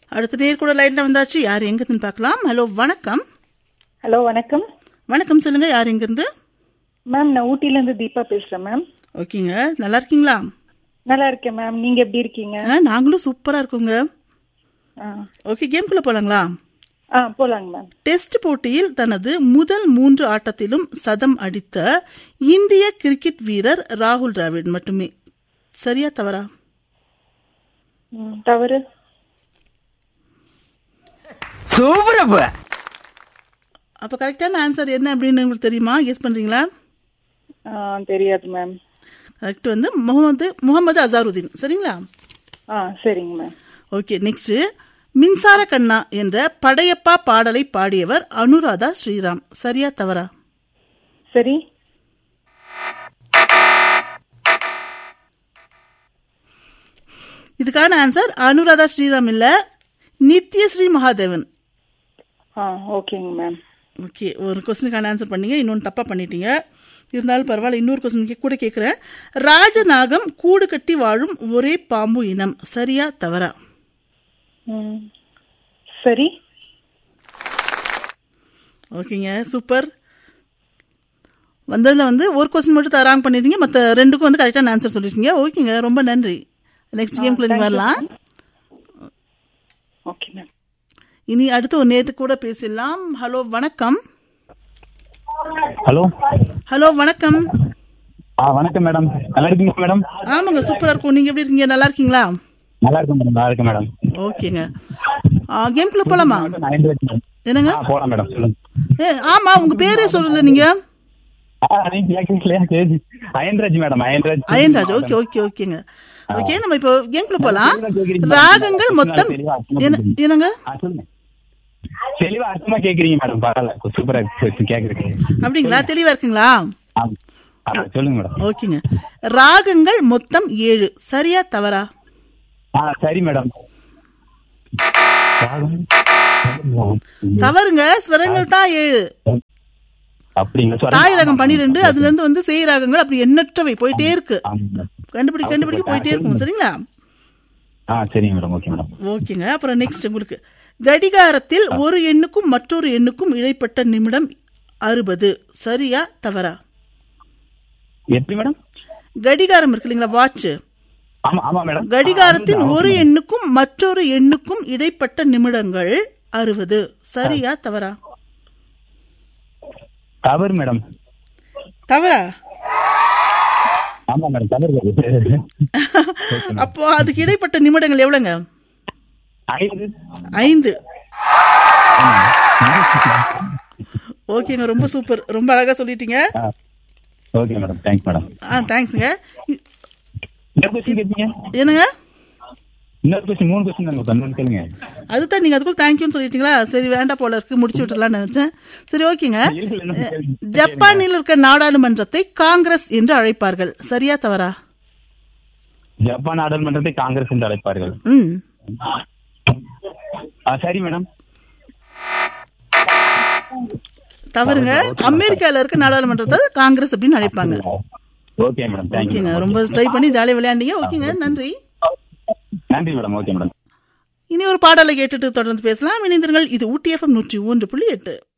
அடுத்த நேர் கூட லைன்ல வந்தாச்சு. யார் எங்கிருந்து பார்க்கலாம்? ஹலோ வணக்கம். ஹலோ வணக்கம். வணக்கம், சொல்லுங்க. யார் எங்கிருந்து? மேம், நான் ஊட்டில இருந்து தீபா பேசுறேன் மேம். ஓகேங்க, நல்லா இருக்கீங்களா? நல்லா இருக்கேன் மேம். நீங்க எப்படி இருக்கீங்க? நாங்களும் சூப்பரா இருக்கோங்க. ஓகே, கேம்குள்ள போலாங்களா? போலாங்க மேம். டெஸ்ட் போட்டியில் தனது முதல் 3 ஆட்டத்திலும் சதம் அடித்த இந்திய கிரிக்கெட் வீரர் ராகுல் டிராவிட் மட்டுமே. சரியா தவறா? தவறு. சூப்பர். அப்ப கரெக்டான ஆன்சர் என்ன அப்படின்னு உங்களுக்கு தெரியுமா? கெஸ் பண்றீங்களா? தெரியாது மேம். கரெக்ட் வந்து முகமது அசாருதீன். சரிங்களா? சரிங்க மேம். Okay, next. மின்சார கண்ணா என்ற படையப்பா பாடலை பாடியவர் அனுராதா ஸ்ரீராம். சரியா தவறா? சரி. இதுக்கான ஆன்சர் அனுராதா ஸ்ரீராம் இல்ல, நித்யஸ்ரீ மகாதேவன். ஓகேங்க மேம். ஓகே, ஒரு கொஸ்டினுக்கான ஆன்சர் பண்ணீங்க, இன்னொன்று தப்பா பண்ணிட்டீங்க. இருந்தாலும் பரவாயில்ல, இன்னொரு கொஸ்டின் கூட கேட்கிறேன். ராஜநாகம் கூடு கட்டி வாழும் ஒரே பாம்பு இனம். சரியா தவறா? சரி. ஓகேங்க, சூப்பர். வந்ததுல வந்து ஒரு கொஸ்டின் மட்டும் ராங் பண்ணிட்டீங்க, மற்ற 2க்கும் வந்து கரெக்டான ஆன்சர் சொல்லிட்டீங்க. ஓகேங்க, ரொம்ப நன்றி. நெக்ஸ்ட் கேம்குள்ள நீங்க வரலாம். Okay ma'am. இனி அடுத்து ஒரு நேத்து கூட பேசலாம். ஹலோ வணக்கம். ஹலோ ஹலோ வணக்கம். வணக்கம் மேடம். நல்லா இருக்கீங்க மேடம்? ஆமாங்க, சூப்பரா இருக்கும். நீங்க எப்படி இருக்கீங்க? நல்லா இருக்கீங்களா? நல்லா இருக்கேன் மேடம். நல்லா இருக்கேன் மேடம். ஓகேங்க, கேம்குள்ள போலாமா? என்னங்க? போலாம் மேடம். ஆமா, உங்க பேரே சொல்லல நீங்க. Ayanraj madam. Ayanraj. Okay okay ஓகேங்க. ஓகே, நம்ம இப்போ கேம்குள்ள போலாம். ராகங்கள் மொத்தம் என்னங்க? தெளிவா அர்த்தமா கேக்குறீங்க மேடம். பரவாயில்ல, சூப்பரா கேக்குறீங்க. அப்படிங்களா? தெளிவா இருக்குங்களா? சொல்லுங்க மேடம். ஓகேங்க, ராகங்கள் மொத்தம் 7. சரியா தவறா? சரி மேடம். தவறுங்க, ஸ்வரங்கள் தான் 7. தாய் ராகம் 12, அதுல இருந்து வந்து செய் ராகங்கள் அப்படி எண்ணற்றவை போயிட்டே இருக்கு. கண்டுபிடிக்க போயிட்டே இருக்கும். சரிங்களா? சரிங்க மேடம். Okay madam. ஓகேங்க, அப்புறம் நெக்ஸ்ட் உங்களுக்கு. கடிகாரத்தில் ஒரு எண்ணுக்கும் மற்றொரு எண்ணுக்கும் இடைப்பட்ட நிமிடம் 60. சரியா தவறா? எப்படி மேடம்? கடிகாரம் இருக்கு இல்லைங்களா, வாட்ச். கடிகாரத்தின் ஒரு எண்ணுக்கும் மற்றொரு எண்ணுக்கும் இடைப்பட்ட நிமிடங்கள் 60. சரியா தவறா? தவறு மேடம். தவறா? ஆமா மேடம், தவறு. அப்போ அதுக்கு இடைப்பட்ட நிமிடங்கள் எவ்வளவுங்க? 5. ஓகேங்க, ரொம்ப சூப்பர், ரொம்ப அழகா சொல்லிட்டீங்க. Okay madam, thanks madam. தேங்க்ஸ்ங்க. என்னங்க? இன்னொரு கொஸ்டின் 3 கொஸ்டின் தான் கேளுங்க. அதுதான் நீங்க அதுக்குள்ள தேங்க்யூன்னு சொல்லிட்டீங்களா? சரி, வேண்டாம் போல இருக்கு, முடிச்சு விட்டுலாம்னு நினைச்சேன். சரி, ஓகேங்க. ஜப்பானில் இருக்க நாடாளுமன்றத்தை காங்கிரஸ் என்று அழைப்பார்கள். சரியா தவறா? ஜப்பான் நாடாளுமன்றத்தை காங்கிரஸ் என்று அழைப்பார்கள். சரி மேடம். தவறுங்க, அமெரிக்கால இருக்க நாடாளுமன்றத்தை காங்கிரஸ் அப்படின்னு அழைப்பாங்க. ஓகே மேடம், ஓகேங்க, ரொம்ப ட்ரை பண்ணி ஜாலியா விளையாண்டீங்க. ஓகேங்க, நன்றி. நன்றி மேடம். Okay madam. இனி ஒரு பாடலை கேட்டுட்டு தொடர்ந்து பேசலாம். இணைந்திருங்கள். இது ஊட்டி FM 101.8.